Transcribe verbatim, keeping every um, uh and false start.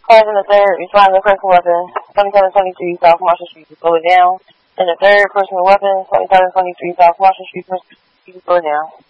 Cars in the third, respond to personal weapon, twenty-seven twenty-three South Marshall Street, slow it down. In the third, personal weapon, twenty-seven twenty-three South Marshall Street, slow it down.